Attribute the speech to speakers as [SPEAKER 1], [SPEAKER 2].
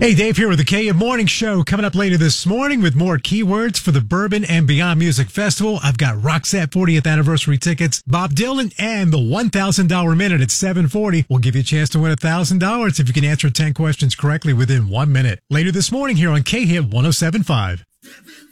[SPEAKER 1] Hey, Dave here with the KM Morning Show. Coming up later this morning with more keywords for the Bourbon and Beyond Music Festival. I've got Roxette 40th Anniversary tickets, Bob Dylan, and the $1,000 minute at 7:40. We'll give you a chance to win $1,000 if you can answer 10 questions correctly within 1 minute. Later this morning here on K-Hit 107.5.